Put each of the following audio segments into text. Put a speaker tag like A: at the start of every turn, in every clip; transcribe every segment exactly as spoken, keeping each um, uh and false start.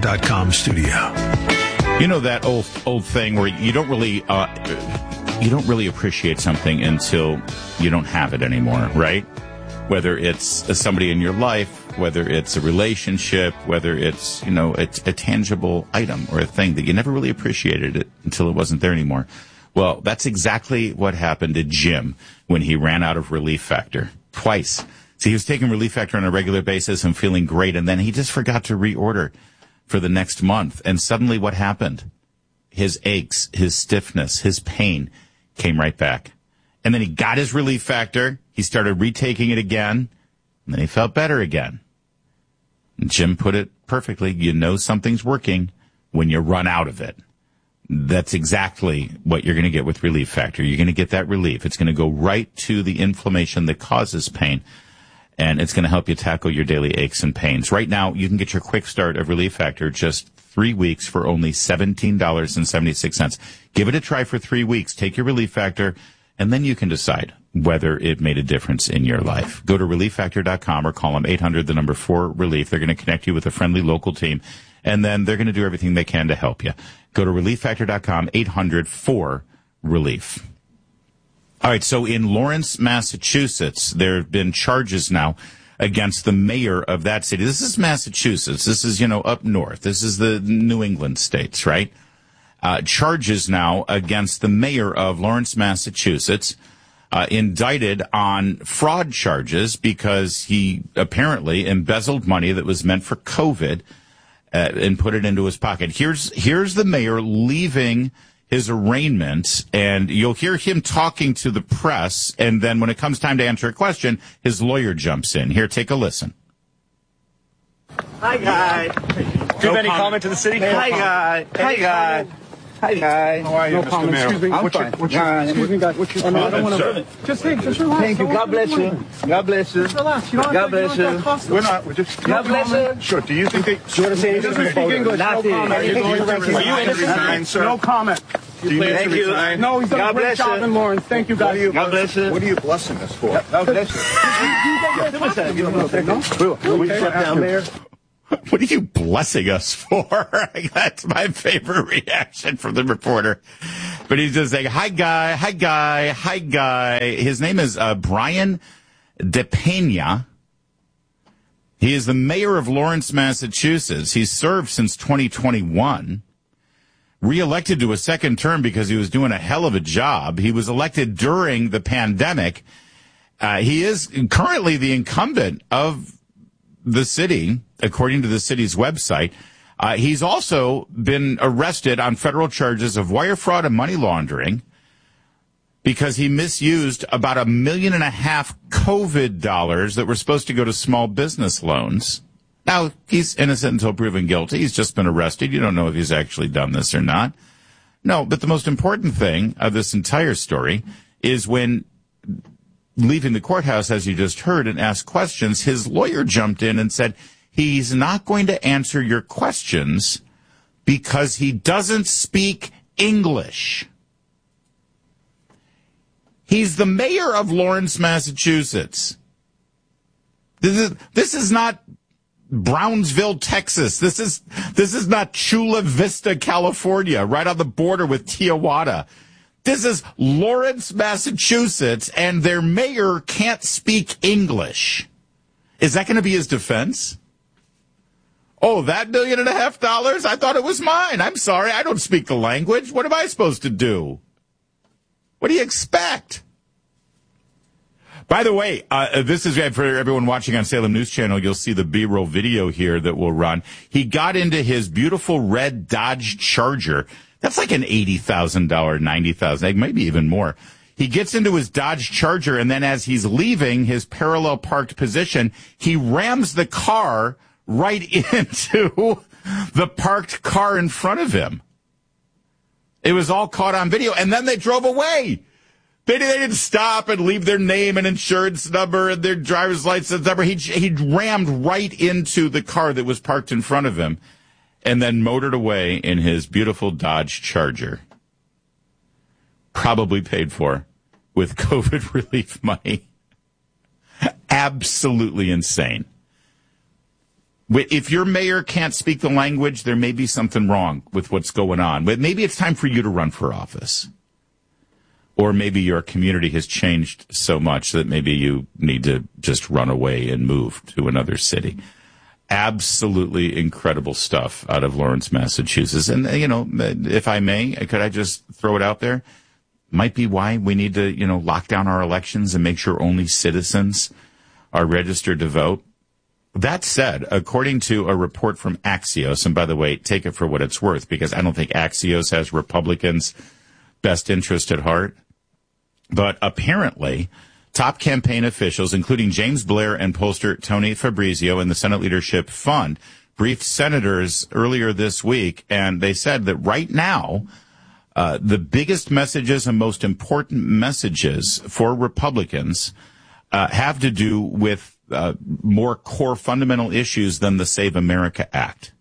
A: dot com studio.
B: You know that old old thing where you don't really uh, you don't really appreciate something until you don't have it anymore, right? Whether it's somebody in your life, whether it's a relationship, whether it's, you know, it's a tangible item or a thing that you never really appreciated it until it wasn't there anymore. Well, that's exactly what happened to Jim when he ran out of Relief Factor twice. So he was taking Relief Factor on a regular basis and feeling great, and then he just forgot to reorder for the next month. And suddenly what happened? His aches, his stiffness, his pain came right back. And then he got his Relief Factor. He started retaking it again, and then he felt better again. And Jim put it perfectly. You know something's working when you run out of it. That's exactly what you're going to get with Relief Factor. You're going to get that relief. It's going to go right to the inflammation that causes pain, and it's going to help you tackle your daily aches and pains. Right now, you can get your quick start of Relief Factor just three weeks for only seventeen dollars and seventy-six cents. Give it a try for three weeks. Take your Relief Factor, and then you can decide whether it made a difference in your life. Go to relief factor dot com or call them eight hundred, the number four, relief. They're going to connect you with a friendly local team, and then they're going to do everything they can to help you. Go to relief factor dot com, eight hundred, four, relief. All right, so in Lawrence, Massachusetts, there have been charges now against the mayor of that city. This is Massachusetts. This is, you know, up north. This is the New England states, right? Uh, charges now against the mayor of Lawrence, Massachusetts, uh, indicted on fraud charges because he apparently embezzled money that was meant for COVID uh, and put it into his pocket. Here's, here's the mayor leaving his arraignment, and you'll hear him talking to the press, and then when it comes time to answer a question, his lawyer jumps in. Here, take a listen.
C: Hi, guy.
D: Do you have any comment to the city?
C: Hi, guy. Hi, guy. Hi, guy.
D: How are you,
C: no
D: Mister
C: comment.
D: Mayor?
C: Excuse me.
D: I'm
C: What's
D: fine.
C: your, what's your,
D: Uh,
C: excuse me, guys. What's your
D: Uh,
C: I don't want
D: sir.
C: to. Just think. Just relax.
D: Thank you.
C: Don't
D: God bless
C: want
D: you. God bless you.
C: Just relax. You don't
D: God
C: have to-
D: bless
C: you don't
D: you.
C: have to cost us.
D: We're not. We're just.
C: God bless you.
D: Sure. Do you think they?
C: You want to say anything? Doesn't speak English. No comment.
D: Are you going to
C: Are you
D: resign,
C: innocent?
D: sir?
C: No comment.
D: Do you need
C: Thank
D: to
C: you.
D: resign?
C: No, he's done
D: God
C: a great
D: bless
C: job
D: you.
C: in Lawrence. Thank you, guys.
D: God bless you. What are you blessing us for? God bless you.
C: No.
D: We shut down there.
B: What are you blessing us for? That's my favorite reaction from the reporter. But he's just saying, hi, guy, hi, guy, hi, guy. His name is uh, Brian DePena. He is the mayor of Lawrence, Massachusetts. He's served since twenty twenty-one. Reelected to a second term because he was doing a hell of a job. He was elected during the pandemic. Uh, he is currently the incumbent of the city, according to the city's website. Uh, he's also been arrested on federal charges of wire fraud and money laundering because he misused about a million and a half COVID dollars that were supposed to go to small business loans. Now, he's innocent until proven guilty. He's just been arrested. You don't know if he's actually done this or not. No, but the most important thing of this entire story is when leaving the courthouse, as you just heard, and asked questions, his lawyer jumped in and said he's not going to answer your questions because he doesn't speak English. He's the mayor of Lawrence, Massachusetts. This is, this is not Brownsville, Texas. This is, this is not Chula Vista, California, right on the border with Tijuana. This is Lawrence, Massachusetts, and their mayor can't speak English. Is that going to be his defense? Oh, that million and a half dollars? I thought it was mine. I'm sorry. I don't speak the language. What am I supposed to do? What do you expect? By the way, uh, this is for everyone watching on Salem News Channel. You'll see the B-roll video here that will run. He got into his beautiful red Dodge Charger. That's like an eighty thousand dollars, ninety thousand dollars, maybe even more. He gets into his Dodge Charger, and then as he's leaving his parallel parked position, he rams the car right into the parked car in front of him. It was all caught on video, and then they drove away. They, they didn't stop and leave their name and insurance number and their driver's license number. He, he rammed right into the car that was parked in front of him and then motored away in his beautiful Dodge Charger. Probably paid for with COVID relief money. Absolutely insane. If your mayor can't speak the language, there may be something wrong with what's going on. But maybe it's time for you to run for office. Or maybe your community has changed so much that maybe you need to just run away and move to another city. Absolutely incredible stuff out of Lawrence, Massachusetts. And, you know, if I may, could I just throw it out there? Might be why we need to, you know, lock down our elections and make sure only citizens are registered to vote. That said, according to a report from Axios, and by the way, take it for what it's worth, because I don't think Axios has Republicans' best interest at heart. But apparently, top campaign officials, including James Blair and pollster Tony Fabrizio and the Senate Leadership Fund, briefed senators earlier this week, and they said that right now, uh, the biggest messages and most important messages for Republicans uh, have to do with Uh, more core fundamental issues than the Save America Act.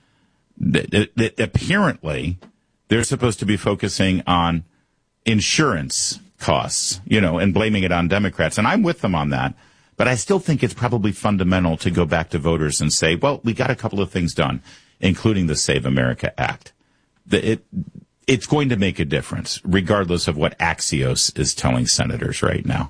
B: It, it, apparently, they're supposed to be focusing on insurance costs, you know, and blaming it on Democrats. And I'm with them on that. But I still think it's probably fundamental to go back to voters and say, well, we got a couple of things done, including the Save America Act. The, it, it's going to make a difference, regardless of what Axios is telling senators right now.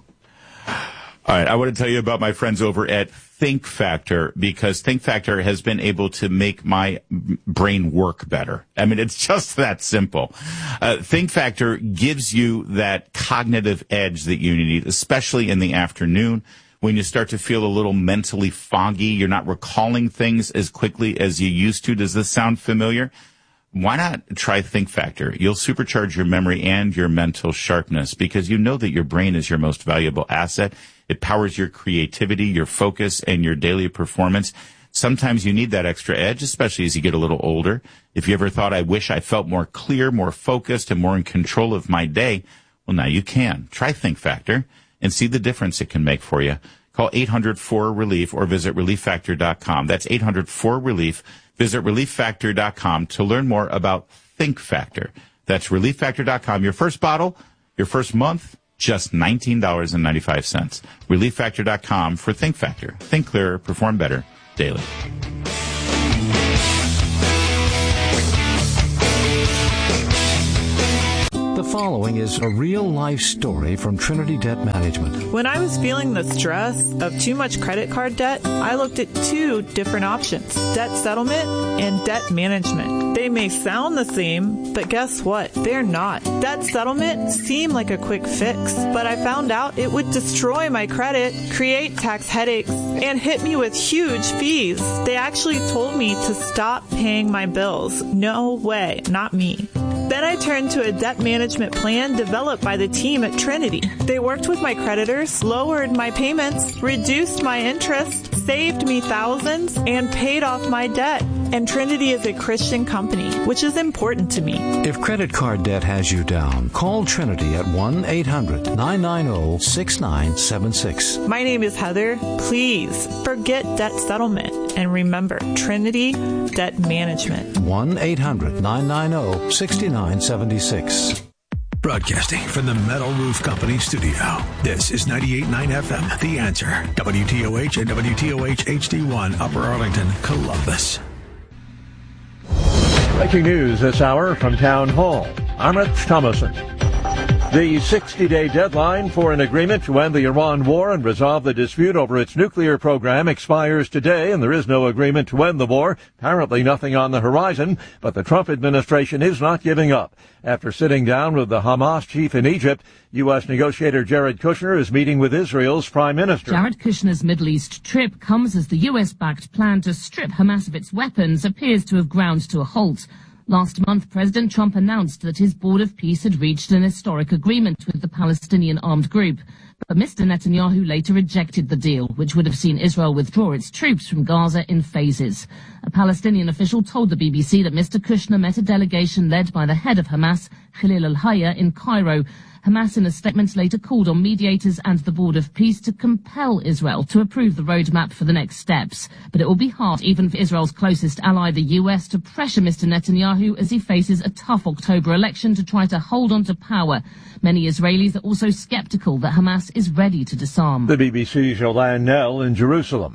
B: All right, I want to tell you about my friends over at Think Factor, because Think Factor has been able to make my brain work better. I mean, it's just that simple. Uh, Think Factor gives you that cognitive edge that you need, especially in the afternoon when you start to feel a little mentally foggy. You're not recalling things as quickly as you used to. Does this sound familiar? Why not try Think Factor? You'll supercharge your memory and your mental sharpness, because you know that your brain is your most valuable asset. It powers your creativity, your focus, and your daily performance. Sometimes you need that extra edge, especially as you get a little older. If you ever thought, I wish I felt more clear, more focused, and more in control of my day, well, now you can. Try Think Factor and see the difference it can make for you. Call eight hundred four relief or visit relief factor dot com. That's eight hundred four relief. Visit relief factor dot com to learn more about Think Factor. That's relief factor dot com. Your first bottle, your first month, just nineteen dollars and ninety-five cents. relief factor dot com for Think Factor. Think clearer, perform better, daily.
A: The following is a real-life story from Trinity Debt Management.
E: When I was feeling the stress of too much credit card debt, I looked at two different options, debt settlement and debt management. They may sound the same, but guess what? They're not. Debt settlement seemed like a quick fix, but I found out it would destroy my credit, create tax headaches, and hit me with huge fees. They actually told me to stop paying my bills. No way, not me. Then I turned to a debt management plan developed by the team at Trinity. They worked with my creditors, lowered my payments, reduced my interest, saved me thousands, and paid off my debt. And Trinity is a Christian company, which is important to me.
A: If credit card debt has you down, call Trinity at one eight hundred nine nine zero six nine seven six.
E: My name is Heather. Please forget debt settlement and remember Trinity Debt Management.
A: one eight hundred nine nine zero six nine seven six.
F: Broadcasting from the Metal Roof Company studio. This is ninety-eight point nine F M, The Answer. W T O H and W T O H H D one, Upper Arlington, Columbus.
G: Breaking news this hour from Town Hall. I'm Rich Thomason. The sixty-day deadline for an agreement to end the Iran war and resolve the dispute over its nuclear program expires today, and there is no agreement to end the war. Apparently nothing on the horizon, but the Trump administration is not giving up. After sitting down with the Hamas chief in Egypt, U S negotiator Jared Kushner is meeting with Israel's prime minister.
H: Jared Kushner's Middle East trip comes as the U S-backed plan to strip Hamas of its weapons appears to have ground to a halt. Last month, President Trump announced that his Board of Peace had reached an historic agreement with the Palestinian armed group. But Mister Netanyahu later rejected the deal, which would have seen Israel withdraw its troops from Gaza in phases. A Palestinian official told the B B C that Mister Kushner met a delegation led by the head of Hamas, Khalil al-Hayya, in Cairo. Hamas in a statement later called on mediators and the Board of Peace to compel Israel to approve the roadmap for the next steps. But it will be hard even for Israel's closest ally, the U S, to pressure Mister Netanyahu as he faces a tough October election to try to hold on to power. Many Israelis are also skeptical that Hamas is ready to disarm.
G: The B B C's Yolande Knell in Jerusalem.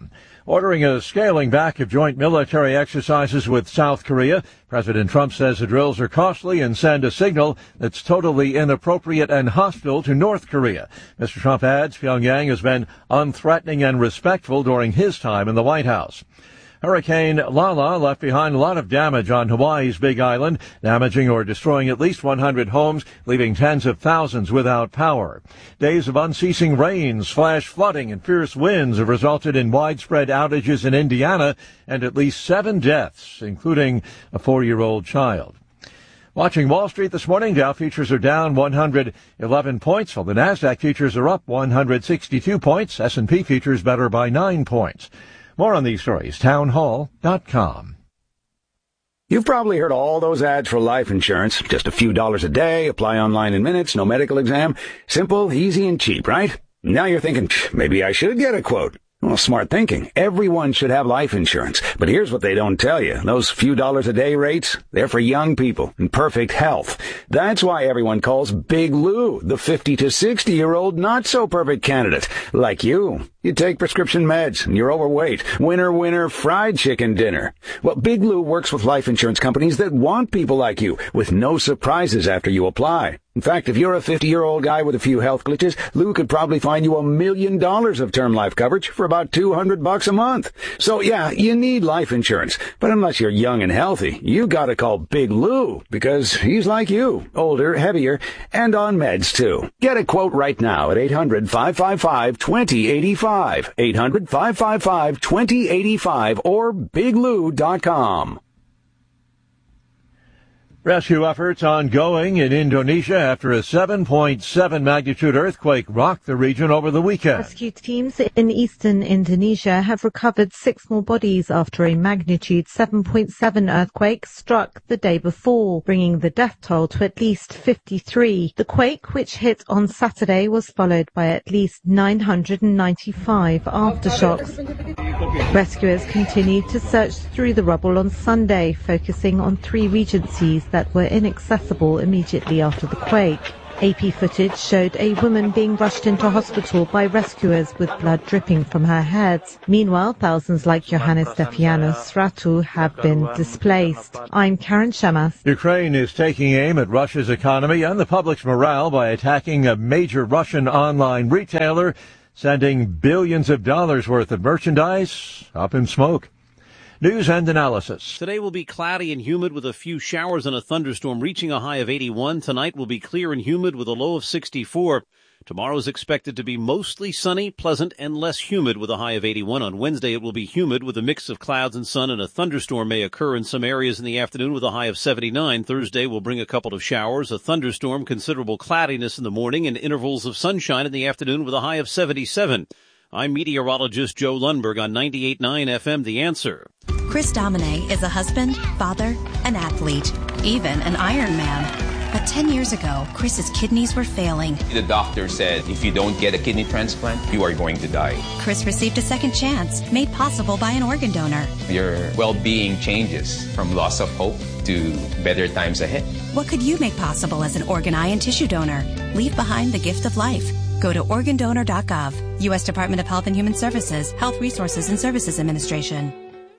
G: ordering a scaling back of joint military exercises with South Korea. President Trump says the drills are costly and send a signal that's totally inappropriate and hostile to North Korea. Mister Trump adds Pyongyang has been unthreatening and respectful during his time in the White House. Hurricane Lala left behind a lot of damage on Hawaii's Big Island, damaging or destroying at least one hundred homes, leaving tens of thousands without power. Days of unceasing rains, flash flooding, and fierce winds have resulted in widespread outages in Indiana and at least seven deaths, including a four-year-old child. Watching Wall Street this morning, Dow futures are down one hundred eleven points, while the Nasdaq futures are up one hundred sixty-two points. S and P futures better by nine points. More on these stories, town hall dot com.
I: You've probably heard all those ads for life insurance. Just a few dollars a day, apply online in minutes, no medical exam. Simple, easy, and cheap, right? Now you're thinking, maybe I should get a quote. Well, smart thinking. Everyone should have life insurance. But here's what they don't tell you. Those few dollars a day rates, they're for young people in perfect health. That's why everyone calls Big Lou the fifty to sixty year old not so perfect candidate. Like you. You take prescription meds and you're overweight. Winner, winner, fried chicken dinner. Well, Big Lou works with life insurance companies that want people like you with no surprises after you apply. In fact, if you're a fifty-year-old guy with a few health glitches, Lou could probably find you a million dollars of term life coverage for about two hundred bucks a month. So yeah, you need life insurance. But unless you're young and healthy, you gotta call Big Lou because he's like you, older, heavier, and on meds too. Get a quote right now at eight hundred, five five five, two zero eight five. eight hundred, five five five, two zero eight five or big lou dot com.
G: Rescue efforts ongoing in Indonesia after a seven point seven magnitude earthquake rocked the region over the weekend.
J: Rescue teams in eastern Indonesia have recovered six more bodies after a magnitude seven point seven earthquake struck the day before, bringing the death toll to at least fifty-three. The quake, which hit on Saturday, was followed by at least nine hundred ninety-five aftershocks. Rescuers continued to search through the rubble on Sunday, focusing on three regencies that were inaccessible immediately after the quake. A P footage showed a woman being rushed into hospital by rescuers with blood dripping from her head. Meanwhile, thousands like Johannes Stefianos Ratu have been displaced. I'm Karen Shemas.
G: Ukraine is taking aim at Russia's economy and the public's morale by attacking a major Russian online retailer, sending billions of dollars worth of merchandise up in smoke. News and analysis.
K: Today will be cloudy and humid with a few showers and a thunderstorm reaching a high of eighty-one. Tonight will be clear and humid with a low of sixty-four. Tomorrow is expected to be mostly sunny, pleasant, and less humid with a high of eighty-one. On Wednesday, it will be humid with a mix of clouds and sun, and a thunderstorm may occur in some areas in the afternoon with a high of seventy-nine. Thursday will bring a couple of showers, a thunderstorm, considerable cloudiness in the morning, and intervals of sunshine in the afternoon with a high of seventy-seven. I'm meteorologist Joe Lundberg on ninety-eight point nine F M, The Answer.
L: Chris Domine is a husband, father, an athlete, even an Ironman. But ten years ago, Chris's kidneys were failing.
M: The doctor said if you don't get a kidney transplant, you are going to die.
L: Chris received a second chance, made possible by an organ donor.
M: Your well-being changes from loss of hope to better times ahead.
L: What could you make possible as an organ, eye, and tissue donor? Leave behind the gift of life. Go to organ donor dot gov. U S Department of Health and Human Services, Health Resources and Services Administration.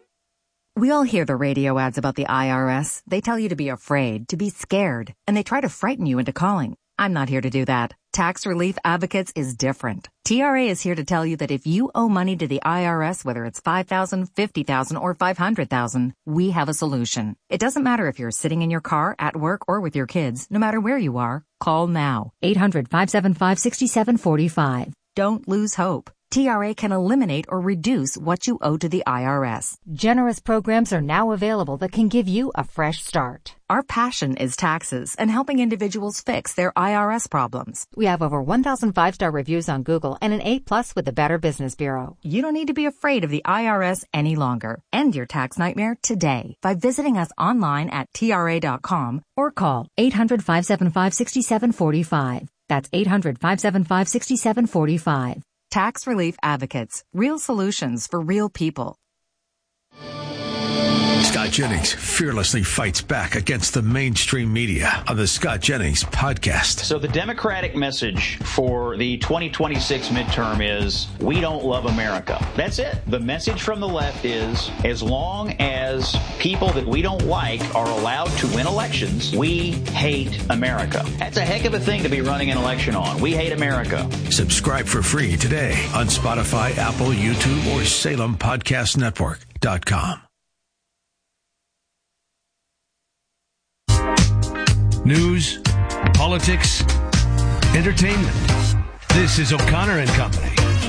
N: We all hear the radio ads about the I R S. They tell you to be afraid, to be scared, and they try to frighten you into calling. I'm not here to do that. Tax Relief Advocates is different. T R A is here to tell you that if you owe money to the I R S, whether it's five thousand dollars, fifty thousand dollars, or five hundred thousand dollars, we have a solution. It doesn't matter if you're sitting in your car, at work, or with your kids. No matter where you are, call now. eight hundred, five seven five, six seven four five. Don't lose hope. T R A can eliminate or reduce what you owe to the I R S.
O: Generous programs are now available that can give you a fresh start.
N: Our passion is taxes and helping individuals fix their I R S problems.
O: We have over one thousand five-star reviews on Google and an A plus with the Better Business Bureau.
N: You don't need to be afraid of the I R S any longer. End your tax nightmare today by visiting us online at T R A dot com or call eight hundred, five seven five, six seven four five. That's eight hundred, five seven five, six seven four five. Tax Relief Advocates. Real solutions for real people.
F: Scott Scott Jennings fearlessly fights back against the mainstream media on the Scott Jennings podcast.
P: So the Democratic message for the twenty twenty-six midterm is, we don't love America. That's it. The message from the left is, as long as people that we don't like are allowed to win elections, we hate America. That's a heck of a thing to be running an election on. We hate America.
F: Subscribe for free today on Spotify, Apple, YouTube, or Salem Podcast Network dot com.
Q: News, politics, entertainment. This is O'Connor and Company.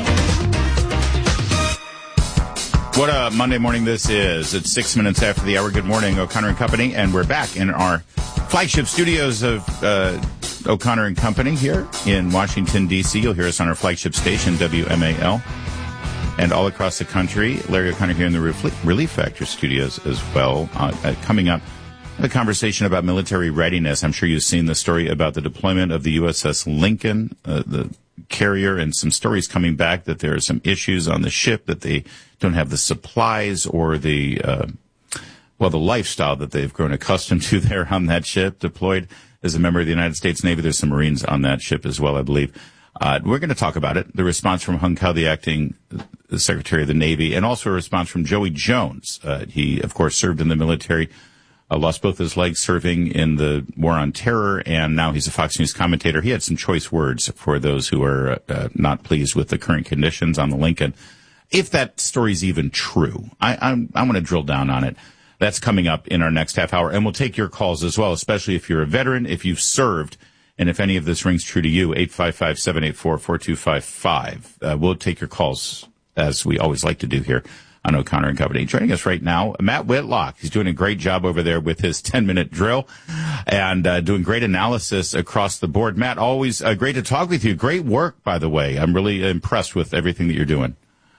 B: What a Monday morning this is. It's six minutes after the hour. Good morning, O'Connor and Company. And we're back in our flagship studios of uh, O'Connor and Company here in Washington, D C. You'll hear us on our flagship station, W M A L. And all across the country, Larry O'Connor here in the Relief Factor studios as well. Uh, uh, coming up, a conversation about military readiness. I'm sure you've seen the story about the deployment of the U S S Lincoln, uh, the carrier, and some stories coming back that there are some issues on the ship, that they don't have the supplies or the, uh, well, the lifestyle that they've grown accustomed to there on that ship, deployed as a member of the United States Navy. There's some Marines on that ship as well, I believe. Uh, we're going to talk about it, the response from Hung Kao, the acting Secretary of the Navy, and also a response from Joey Jones. Uh, he, of course, served in the military, uh, lost both his legs serving in the War on Terror, and now he's a Fox News commentator. He had some choice words for those who are uh, not pleased with the current conditions on the Lincoln. If that story's even true, I, I'm, I want to drill down on it. That's coming up in our next half hour, and we'll take your calls as well, especially if you're a veteran, if you've served, and if any of this rings true to you. Eight five five, seven eight four, four two five five. Uh, we'll take your calls, as we always like to do here on O'Connor and Company. Joining us right now, Matt Whitlock. He's doing a great job over there with his ten-minute drill and uh, doing great analysis across the board. Matt, always uh, great to talk with you. Great work, by the way. I'm really impressed with everything that you're doing.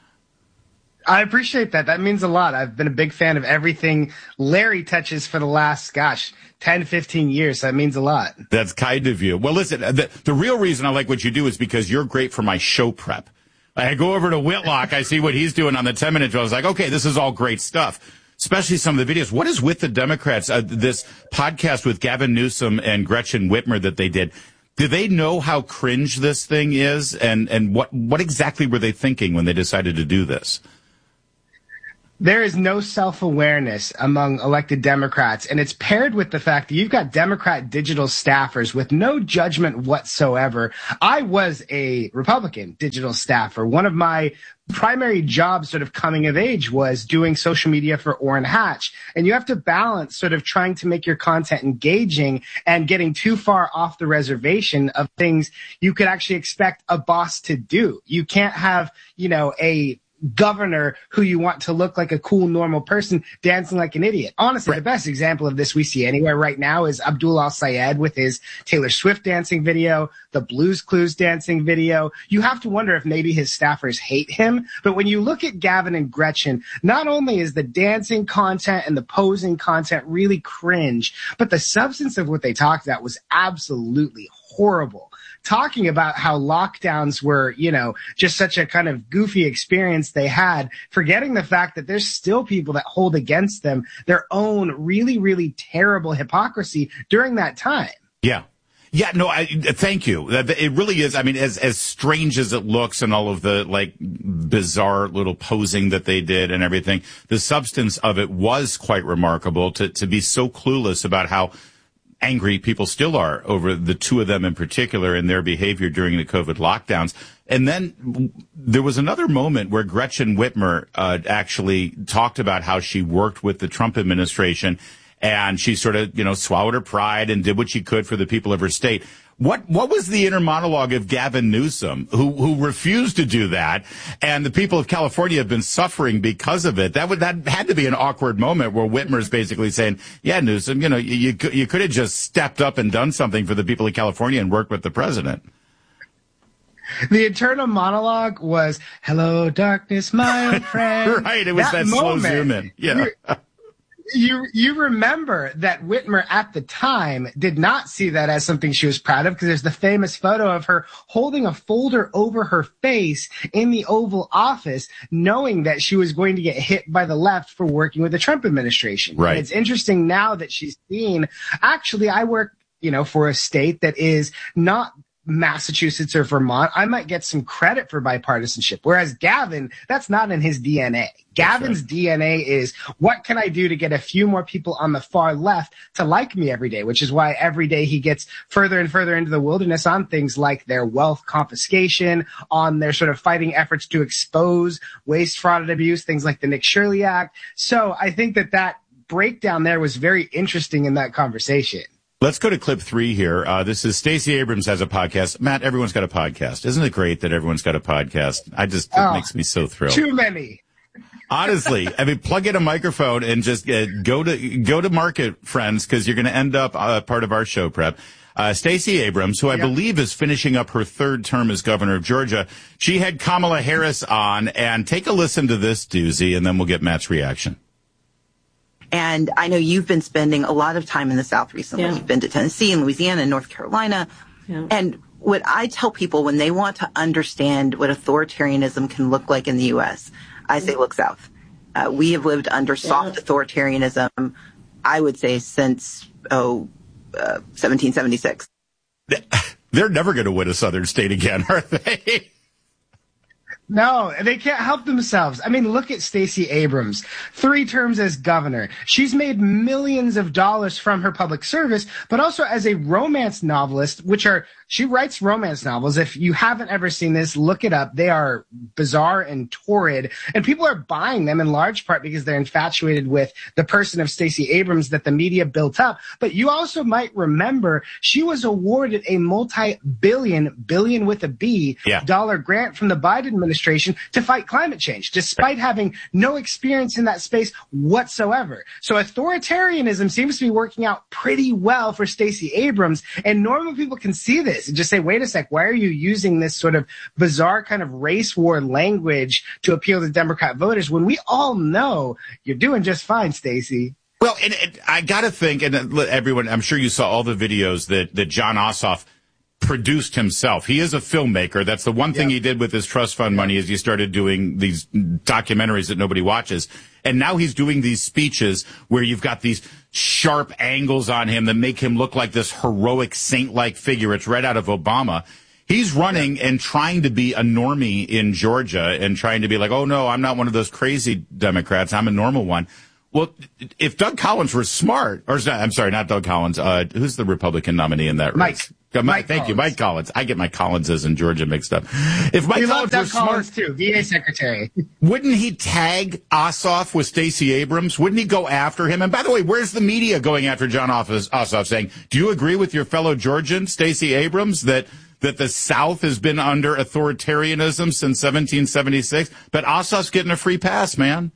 R: I appreciate that. That means a lot. I've been a big fan of everything Larry touches for the last, gosh, ten, fifteen years. That means a lot. That's
B: kind of you. Well, listen, the, the real reason I like what you do is because you're great for my show prep. I go over to Whitlock. I see what he's doing on the ten-minute drill. I was like, okay, this is all great stuff, especially some of the videos. What is with the Democrats? Uh, this podcast with Gavin Newsom and Gretchen Whitmer that they did. Do they know how cringe this thing is? And, and what, what exactly were they thinking when they decided to do this?
R: There is no self-awareness among elected Democrats, and it's paired with the fact that you've got Democrat digital staffers with no judgment whatsoever. I was a Republican digital staffer. One of my primary jobs sort of coming of age was doing social media for Orrin Hatch, and you have to balance sort of trying to make your content engaging and getting too far off the reservation of things you could actually expect a boss to do. You can't have, you know, a governor who you want to look like a cool, normal person dancing like an idiot. Honestly, right. The best example of this we see anywhere right now is Abdul Al-Sayed with his Taylor Swift dancing video, the Blues Clues dancing video. You have to wonder if maybe his staffers hate him. But when you look at Gavin and Gretchen, not only is the dancing content and the posing content really cringe, but the substance of what they talked about was absolutely horrible. Talking about how lockdowns were, you know, just such a kind of goofy experience they had, forgetting the fact that there's still people that hold against them their own really, really terrible hypocrisy during that time.
B: Yeah. Yeah, no, I, thank you. It really is. I mean, as, as strange as it looks and all of the, like, bizarre little posing that they did and everything, the substance of it was quite remarkable to, to be so clueless about how angry people still are over the two of them in particular and their behavior during the COVID lockdowns. And then there was another moment where Gretchen Whitmer uh, actually talked about how she worked with the Trump administration, and she sort of, you know, swallowed her pride and did what she could for the people of her state. What what was the inner monologue of Gavin Newsom, who who refused to do that, and the people of California have been suffering because of it? That would that had to be an awkward moment where Whitmer's basically saying, "Yeah, Newsom, you know, you you could, you could have just stepped up and done something for the people of California and worked with the president."
R: The internal monologue was, "Hello, darkness, my old friend."
B: Right, it was that, that slow zoom in. Yeah.
R: you you remember that Whitmer at the time did not see that as something she was proud of, because there's the famous photo of her holding a folder over her face in the Oval Office, knowing that she was going to get hit by the left for working with the Trump administration.
B: Right.
R: And it's interesting now that she's seen, actually, I work, you know, for a state that is not Massachusetts or Vermont. I might get some credit for bipartisanship. Whereas Gavin, that's not in his D N A. Gavin's right. D N A is, what can I do to get a few more people on the far left to like me every day? Which is why every day he gets further and further into the wilderness on things like their wealth confiscation, on their sort of fighting efforts to expose waste, fraud, and abuse, things like the Nick Shirley Act. So I think that that breakdown there was very interesting in that conversation.
B: Let's go to clip three here. Uh, this is Stacey Abrams has a podcast. Matt, everyone's got a podcast. Isn't it great that everyone's got a podcast? I just, it oh, makes me so thrilled.
R: Too many.
B: Honestly, I mean, plug in a microphone and just uh, go to, go to market, friends, because you're going to end up uh, part of our show prep. Uh, Stacey Abrams, who I yep. believe is finishing up her third term as governor of Georgia, she had Kamala Harris on, and take a listen to this doozy, and then we'll get Matt's reaction.
S: And I know you've been spending a lot of time in the South recently.
T: Yeah.
S: You've been to Tennessee and Louisiana and North Carolina.
T: Yeah.
S: And what I tell people when they want to understand what authoritarianism can look like in the U S, I say look south. Uh, we have lived under soft yeah. authoritarianism, I would say, since, oh, uh, seventeen seventy-six.
B: They're never going to win a southern state again, are they?
R: No, they can't help themselves. I mean, look at Stacey Abrams. Three terms as governor. She's made millions of dollars from her public service, but also as a romance novelist, which are, she writes romance novels. If you haven't ever seen this, look it up. They are bizarre and torrid, and people are buying them in large part because they're infatuated with the person of Stacey Abrams that the media built up. But you also might remember she was awarded a multi-billion, billion with a B,
B: yeah.
R: dollar grant from the Biden administration to fight climate change, despite having no experience in that space whatsoever. So authoritarianism seems to be working out pretty well for Stacey Abrams, and normal people can see this and just say, wait a sec, why are you using this sort of bizarre kind of race war language to appeal to Democrat voters when we all know you're doing just fine, Stacey?
B: Well, and, and I got to think, and everyone, I'm sure you saw all the videos that, that Jon Ossoff produced himself. He is a filmmaker. That's the one thing yep. he did with his trust fund money, is he started doing these documentaries that nobody watches. And now he's doing these speeches where you've got these sharp angles on him that make him look like this heroic saint-like figure. It's right out of Obama. He's running and trying to be a normie in Georgia and trying to be like, oh no, I'm not one of those crazy Democrats. I'm a normal one. Well, if Doug Collins were smart, or I'm sorry, not Doug Collins, uh, who's the Republican nominee in that
R: Mike.
B: race? Mike,
R: Mike
B: thank
R: Collins.
B: you, Mike Collins. I get my Collinses in Georgia mixed up. If Mike
R: we
B: Collins
R: love Doug
B: were smart,
R: Collins too, V A secretary.
B: Wouldn't he tag Ossoff with Stacey Abrams? Wouldn't he go after him? And by the way, where's the media going after Jon Ossoff, saying, "Do you agree with your fellow Georgian, Stacey Abrams, that that the South has been under authoritarianism since seventeen seventy-six?" But Ossoff's getting a free pass, man.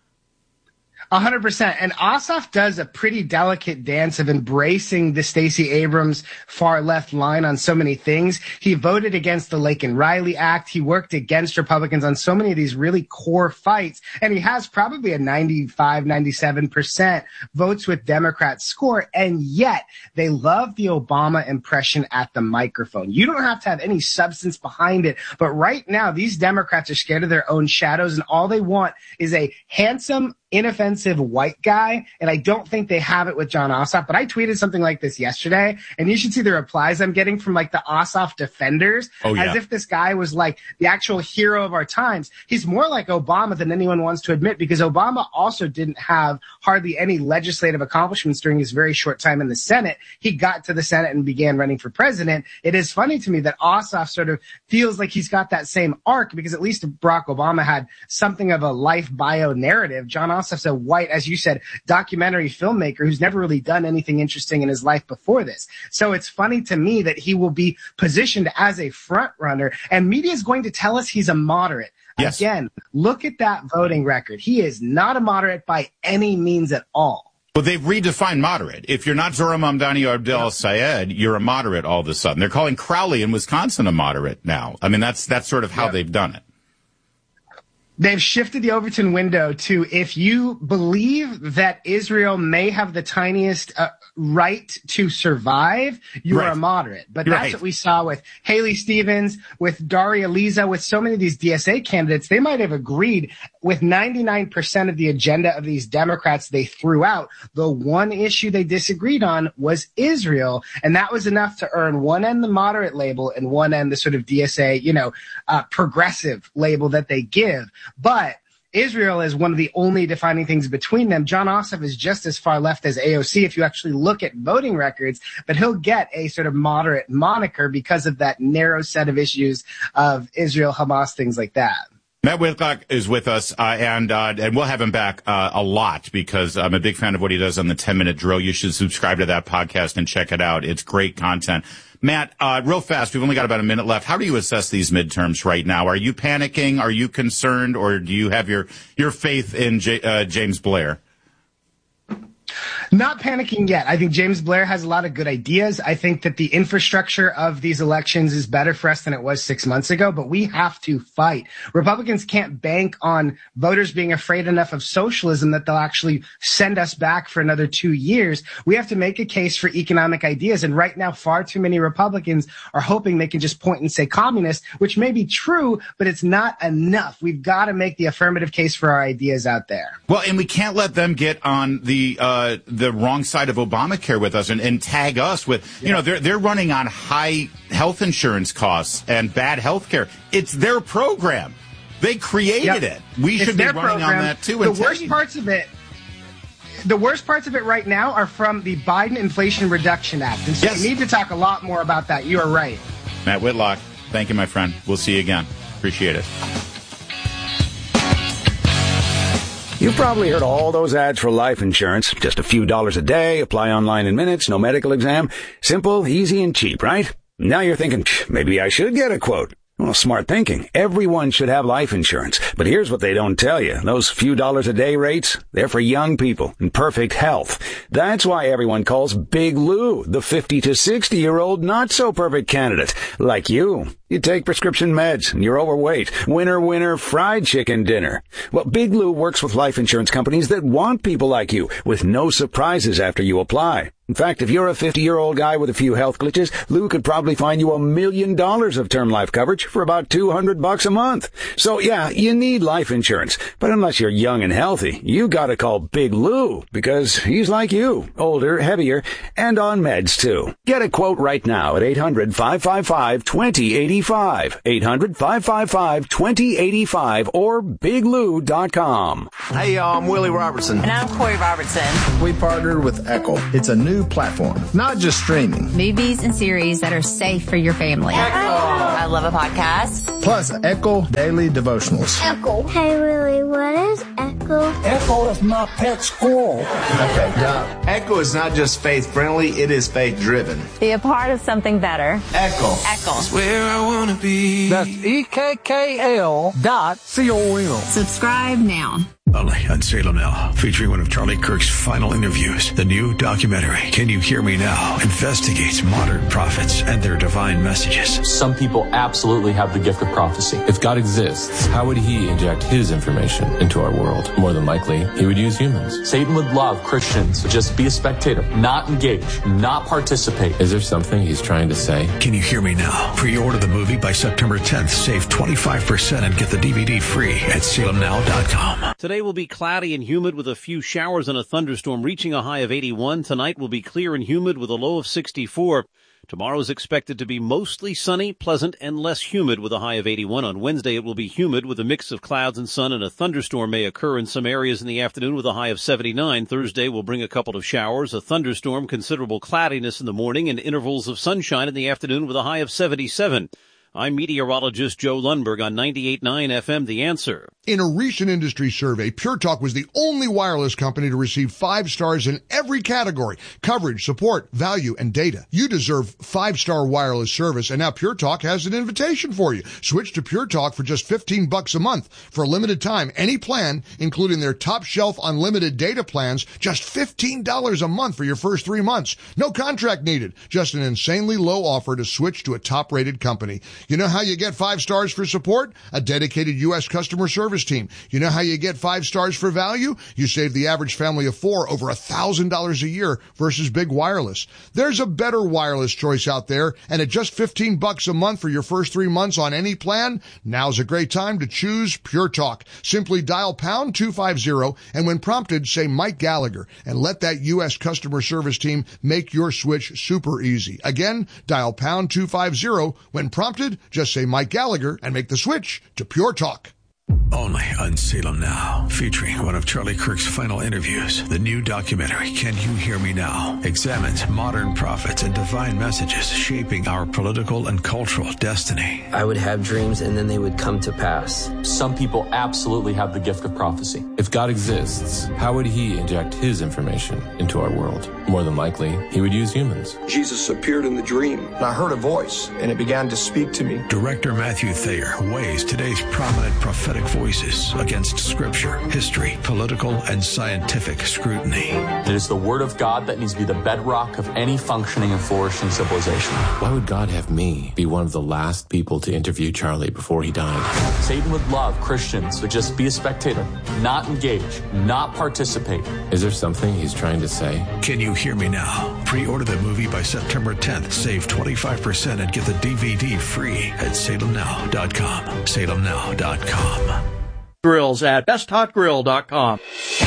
R: A hundred percent. And Ossoff does a pretty delicate dance of embracing the Stacey Abrams far left line on so many things. He voted against the Laken Riley Act. He worked against Republicans on so many of these really core fights. And he has probably a ninety-five, ninety-seven percent votes with Democrats score. And yet they love the Obama impression at the microphone. You don't have to have any substance behind it. But right now, these Democrats are scared of their own shadows, and all they want is a handsome, inoffensive white guy, and I don't think they have it with Jon Ossoff. But I tweeted something like this yesterday, and you should see the replies I'm getting from like the Ossoff defenders,
B: oh, yeah.
R: as if this guy was like the actual hero of our times. He's more like Obama than anyone wants to admit, because Obama also didn't have hardly any legislative accomplishments during his very short time in the Senate. He got to the Senate and began running for president. It is funny to me that Ossoff sort of feels like he's got that same arc, because at least Barack Obama had something of a life bio narrative. Jon Ossoff's a white, as you said, documentary filmmaker who's never really done anything interesting in his life before this. So it's funny to me that he will be positioned as a front runner, and media is going to tell us he's a moderate.
B: Yes.
R: Again, look at that voting record. He is not a moderate by any means at all.
B: Well, they've redefined moderate. If you're not Zohran Mamdani or Abdel Sayed, you're a moderate all of a sudden. They're calling Crowley in Wisconsin a moderate now. I mean, that's that's sort of how yeah. they've done it.
R: They've shifted the Overton window to if you believe that Israel may have the tiniest uh, right to survive, you
B: right.
R: are a moderate. But that's
B: right.
R: what we saw with Haley Stevens, with Daria Liza, with so many of these D S A candidates. They might have agreed with ninety-nine percent of the agenda of these Democrats they threw out. The one issue they disagreed on was Israel. And that was enough to earn one end the moderate label and one end the sort of D S A, you know, uh, progressive label that they give. But Israel is one of the only defining things between them. John Ossoff is just as far left as A O C if you actually look at voting records, but he'll get a sort of moderate moniker because of that narrow set of issues of Israel, Hamas, things like that.
B: Matt Whitlock is with us, uh, and uh, and we'll have him back uh, a lot because I'm a big fan of what he does on the ten-minute drill. You should subscribe to that podcast and check it out. It's great content. Matt, uh, real fast, we've only got about a minute left. How do you assess these midterms right now? Are you panicking? Are you concerned? Or do you have your, your faith in J- uh, James Blair?
R: Not panicking yet. I think James Blair has a lot of good ideas. I think that the infrastructure of these elections is better for us than it was six months ago, but we have to fight. Republicans can't bank on voters being afraid enough of socialism that they'll actually send us back for another two years. We have to make a case for economic ideas. And right now, far too many Republicans are hoping they can just point and say communist, which may be true, but it's not enough. We've got to make the affirmative case for our ideas out there.
B: Well, and we can't let them get on the, uh, the wrong side of Obamacare with us and, and tag us with, you yeah. know, they're, they're running on high health insurance costs and bad health care. It's their program. They created yep. it. We
R: it's
B: should be running
R: program.
B: on that too.
R: The worst tagging. parts of it, the worst parts of it right now are from the Biden Inflation Reduction Act. And so yes. we need to talk a lot more about that. You are right.
B: Matt Whitlock, thank you, my friend. We'll see you again. Appreciate it.
I: You've probably heard all those ads for life insurance. Just a few dollars a day, apply online in minutes, no medical exam. Simple, easy, and cheap, right? Now you're thinking, maybe I should get a quote. Well, smart thinking. Everyone should have life insurance. But here's what they don't tell you. Those few dollars a day rates, they're for young people in perfect health. That's why everyone calls Big Lou the fifty to sixty year old not so perfect candidate. Like you. You take prescription meds and you're overweight. Winner, winner, fried chicken dinner. Well, Big Lou works with life insurance companies that want people like you with no surprises after you apply. In fact, if you're a fifty-year-old guy with a few health glitches, Lou could probably find you a million dollars of term life coverage for about two hundred bucks a month. So yeah, you need life insurance. But unless you're young and healthy, you gotta call Big Lou because he's like you, older, heavier, and on meds too. Get a quote right now at eight hundred, five five five, two zero eight five. eight hundred, five five five, two zero eight five or big lou dot com.
T: Hey y'all, I'm Willie Robertson.
U: And I'm Corey Robertson.
T: We partnered with Echo. It's a new platform, not just streaming.
U: Movies and series that are safe for your family. Echo. I love a podcast.
T: Plus, Echo Daily Devotionals.
V: Echo. Hey, Willie, what is Echo?
W: Echo is my pet squirrel.
T: Okay, now, Echo is not just faith-friendly, it is faith-driven.
U: Be a part of something better.
T: Echo.
U: Echo.
W: That's where I want to be. That's E K K L dot C O M.
U: Subscribe now.
F: Only on Salem Now, featuring one of Charlie Kirk's final interviews. The new documentary, Can You Hear Me Now?, investigates modern prophets and their divine messages.
X: Some people absolutely have the gift of prophecy. If God exists, how would he inject his information into our world? More than likely, he would use humans. Satan would love Christians to just be a spectator, not engage, not participate. Is there something he's trying to say?
F: Can You Hear Me Now? Pre-order the movie by September tenth. Save twenty-five percent and get the D V D free at salem now dot com.
K: Today will be cloudy and humid with a few showers and a thunderstorm reaching a high of eighty-one. Tonight will be clear and humid with a low of sixty-four. Tomorrow is expected to be mostly sunny, pleasant, and less humid with a high of eighty-one. On Wednesday, it will be humid with a mix of clouds and sun, and a thunderstorm may occur in some areas in the afternoon with a high of seventy-nine. Thursday will bring a couple of showers, a thunderstorm, considerable cloudiness in the morning, and intervals of sunshine in the afternoon with a high of seventy-seven. I'm meteorologist Joe Lundberg on ninety-eight point nine F M, The Answer.
Y: In a recent industry survey, Pure Talk was the only wireless company to receive five stars in every category: coverage, support, value, and data. You deserve five-star wireless service, and now Pure Talk has an invitation for you. Switch to Pure Talk for just fifteen bucks a month. For a limited time, any plan, including their top-shelf unlimited data plans, just fifteen dollars a month for your first three months. No contract needed. Just an insanely low offer to switch to a top-rated company. You know how you get five stars for support? A dedicated U S customer service team. You know how you get five stars for value? You save the average family of four over one thousand dollars a year versus Big Wireless. There's a better wireless choice out there, and at just fifteen bucks a month for your first three months on any plan, now's a great time to choose Pure Talk. Simply dial pound two fifty, and when prompted, say Mike Gallagher, and let that U S customer service team make your switch super easy. Again, dial pound two fifty. When prompted, just say Mike Gallagher and make the switch to Pure Talk.
F: Only on Salem Now, featuring one of Charlie Kirk's final interviews. The new documentary, Can You Hear Me Now?, examines modern prophets and divine messages shaping our political and cultural destiny.
A: I would have dreams and then they would come to pass.
X: Some people absolutely have the gift of prophecy. If God exists, how would he inject his information into our world? More than likely, he would use humans.
C: Jesus appeared in the dream, and I heard a voice, and it began to speak to me.
F: Director Matthew Thayer weighs today's prominent prophetic voices against scripture, history, political, and scientific scrutiny.
X: It is the word of God that needs to be the bedrock of any functioning and flourishing civilization. Why would God have me be one of the last people to interview Charlie before he died? Satan would love Christians to just be a spectator, not engage, not participate. Is there something he's trying to say?
F: Can You Hear Me Now? Pre-order the movie by September tenth. Save twenty-five percent and get the D V D free at salem now dot com. salem now dot com.
W: Grills at best hot grill dot com.